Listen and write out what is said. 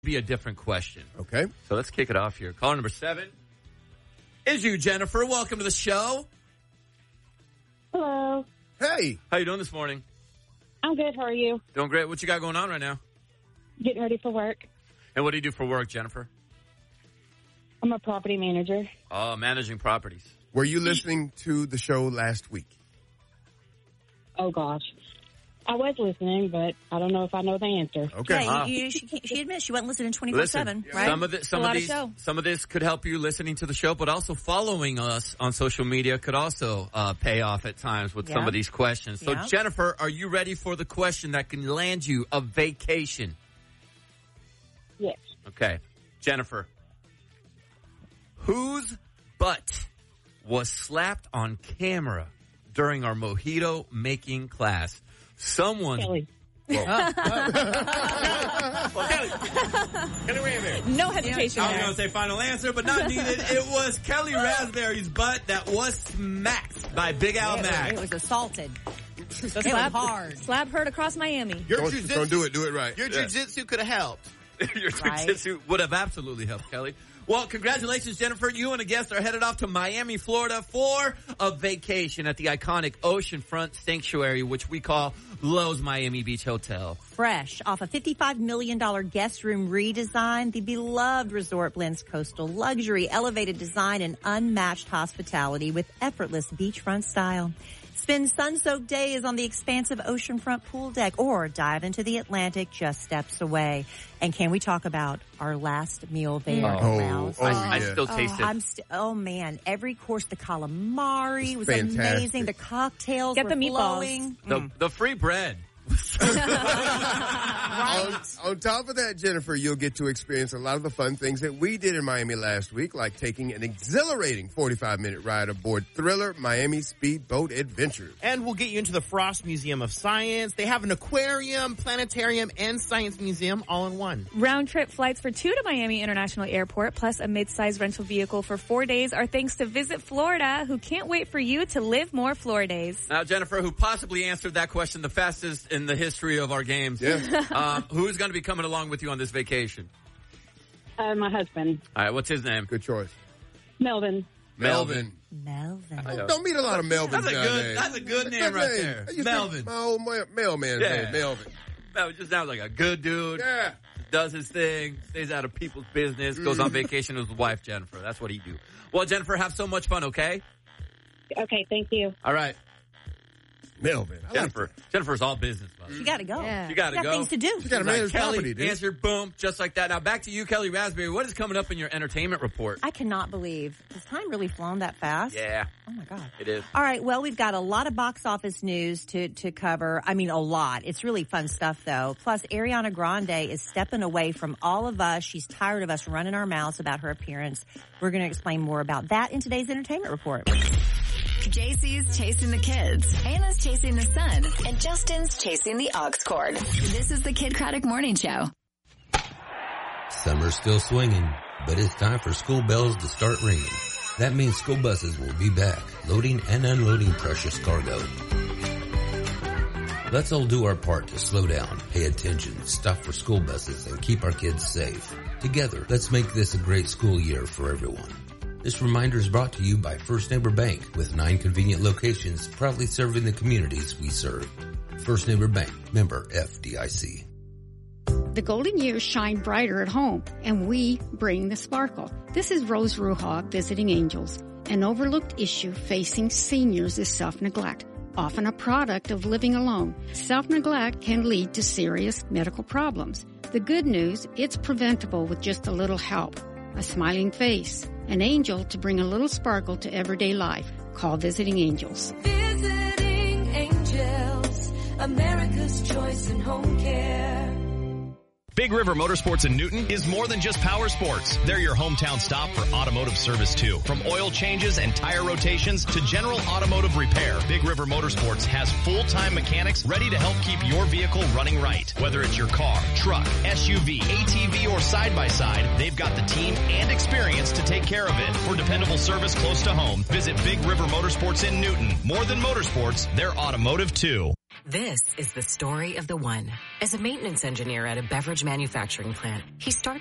be a different question. Okay. So let's kick it off here. Caller number 7 is you, Jennifer. Welcome to the show. Hello. Hey. How you doing this morning? I'm good. How are you? Doing great. What you got going on right now? Getting ready for work. And what do you do for work, Jennifer? I'm a property manager. Oh, managing properties. Were you listening to the show last week? Oh, gosh. I was listening, but I don't know if I know the answer. Okay. Yeah, she admits she wasn't listening 24/7, right? Some of this could help you listening to the show, but also following us on social media could also pay off at times with some of these questions. So, Jennifer, are you ready for the question that can land you a vacation? Yes. Okay. Jennifer, whose butt was slapped on camera during our mojito making class? Kelly. Well, Kelly Raspberry. No hesitation I was there. going to say final answer, but not needed. It was Kelly Raspberry's butt that was smacked by Big Al Mack. It was assaulted. It was hard. Slap heard across Miami. Don't do it. Do it right. Your jiu-jitsu could have helped. Your jiu-jitsu would have absolutely helped, Kelly. Well, congratulations, Jennifer. You and a guest are headed off to Miami, Florida for a vacation at the iconic oceanfront sanctuary, which we call Lowe's Miami Beach Hotel. Fresh off a $55 million guest room redesign, the beloved resort blends coastal luxury, elevated design, and unmatched hospitality with effortless beachfront style. Spend sun-soaked days on the expansive oceanfront pool deck or dive into the Atlantic just steps away. And can we talk about our last meal there? I still taste it. Oh, man. Every course, the calamari was fantastic. amazing. The cocktails Get were the meatballs. flowing. The free bread. On top of that, Jennifer, you'll get to experience a lot of the fun things that we did in Miami last week, like taking an exhilarating 45-minute ride aboard Thriller Miami Speedboat Adventures. And we'll get you into the Frost Museum of Science. They have an aquarium, planetarium, and science museum all in one. Round trip flights for 2 to Miami International Airport, plus a mid-size rental vehicle for 4 days are thanks to Visit Florida, who can't wait for you to live more Florida days. Now, Jennifer, who possibly answered that question the fastest in the history of our games, who's going to be coming along with you on this vacation? My husband. All right, what's his name? Good choice. Melvin. Melvin. Don't meet a lot of Melvins nowadays. That's a good name right there. Melvin. My old mailman's name, Melvin. Melvin just sounds like a good dude. Yeah. Does his thing, stays out of people's business, goes on vacation with his wife, Jennifer. That's what he do. Well, Jennifer, have so much fun, okay? Okay, thank you. All right. Melvin. Jennifer's all business, buddy. She got to go. Yeah. She got to Got go. things to do. She got to manage Kelly, property, dude. answer, boom, just like that. Now, back to you, Kelly Raspberry. What is coming up in your entertainment report? I cannot believe. Has time really flown that fast? Yeah. Oh, my God. It is. All right. Well, we've got a lot of box office news to cover. I mean, a lot. It's really fun stuff, though. Plus, Ariana Grande is stepping away from all of us. She's tired of us running our mouths about her appearance. We're going to explain more about that in today's entertainment report. JC's chasing the kids, Anna's chasing the sun, and Justin's chasing the aux cord. This is the Kid Craddock Morning Show. Summer's still swinging, but it's time for school bells to start ringing. That means school buses will be back, loading and unloading precious cargo. Let's all do our part to slow down, pay attention, stop for school buses, and keep our kids safe. Together, let's make this a great school year for everyone. This reminder is brought to you by First Neighbor Bank, with 9 convenient locations proudly serving the communities we serve. First Neighbor Bank, member FDIC. The golden years shine brighter at home, and we bring the sparkle. This is Rose Ruha visiting Angels. An overlooked issue facing seniors is self-neglect, often a product of living alone. Self-neglect can lead to serious medical problems. The good news, it's preventable with just a little help. A smiling face, an angel to bring a little sparkle to everyday life. Call Visiting Angels. Visiting Angels, America's choice in home care. Big River Motorsports in Newton is more than just power sports. They're your hometown stop for automotive service too. From oil changes and tire rotations to general automotive repair, Big River Motorsports has full-time mechanics ready to help keep your vehicle running right. Whether it's your car, truck, SUV, ATV, or side-by-side, they've got the team and experience to take care of it. For dependable service close to home, visit Big River Motorsports in Newton. More than motorsports, they're automotive too. This is the story of the one. As a maintenance engineer at a beverage manufacturing plant, he starts